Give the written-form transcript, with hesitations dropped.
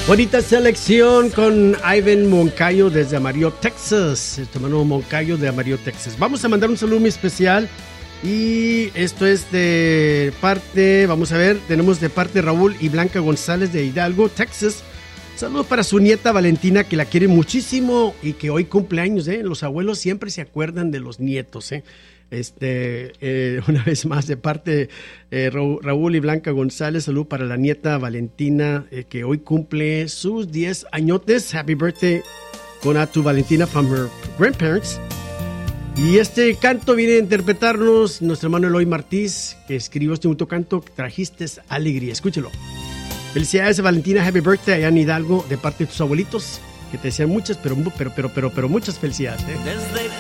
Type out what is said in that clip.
Bonita selección con Ivan Moncayo desde Amarillo, Texas. Tu hermano Moncayo de Amarillo, Texas. Vamos a mandar un saludo muy especial. Y esto es de parte, vamos a ver, tenemos de parte de Raúl y Blanca González de Hidalgo, Texas. Saludos para su nieta Valentina, que la quiere muchísimo y que hoy cumple años. Los abuelos siempre se acuerdan de los nietos. Una vez más de parte de Raúl y Blanca González, salud para la nieta Valentina, que hoy cumple sus 10 añotes. Happy birthday a tu Valentina from her grandparents. Y este canto viene a interpretarnos nuestro hermano Eloy Martínez, que escribió este bonito canto, Trajiste Alegría. Escúchelo. Felicidades, Valentina, happy birthday allá en Hidalgo, de parte de tus abuelitos, que te desean muchas, pero muchas felicidades. Desde